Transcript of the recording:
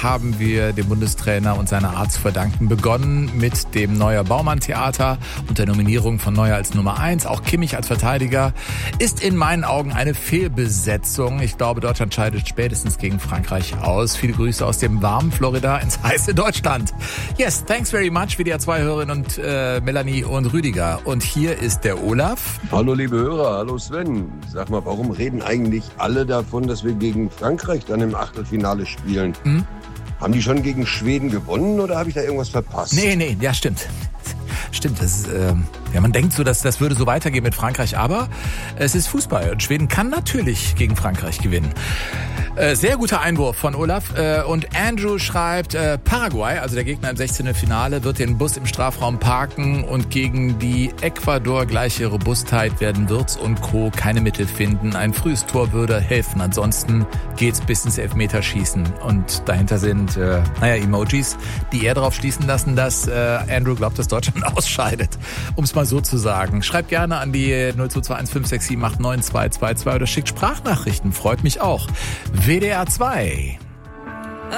haben wir dem Bundestrainer und seiner Art zu verdanken. Begonnen mit dem Neuer Baumann-Theater und der Nominierung von Neuer als Nummer 1. Auch Kimmich als Verteidiger ist in meinen Augen eine Fehlbesetzung. Ich glaube, Deutschland scheidet spätestens gegen Frankreich aus. Viele Grüße aus dem warmen Florida ins heiße Deutschland. Yes, thanks very much, WDR2-Hörerin und Melanie und Rüdiger. Und hier ist der Olaf. Hallo liebe Hörer, hallo Sven. Sag mal, warum reden eigentlich alle davon, dass wir gegen Frankreich dann im Achtelfinale spielen? Haben die schon gegen Schweden gewonnen oder habe ich da irgendwas verpasst? Nee, ja stimmt. Stimmt, das ist, man denkt so, dass das würde so weitergehen mit Frankreich, aber es ist Fußball und Schweden kann natürlich gegen Frankreich gewinnen. Sehr guter Einwurf von Olaf. Und Andrew schreibt, Paraguay, also der Gegner im 16. Finale, wird den Bus im Strafraum parken und gegen die Ecuador gleiche Robustheit werden Wirtz und Co. keine Mittel finden. Ein frühes Tor würde helfen, ansonsten geht's bis ins Elfmeterschießen. Und dahinter sind, Emojis, die eher darauf schließen lassen, dass Andrew glaubt, dass Deutschland ausscheidet. Um es mal so zu sagen. Schreibt gerne an die 0221567892222 oder schickt Sprachnachrichten. Freut mich auch. WDR 2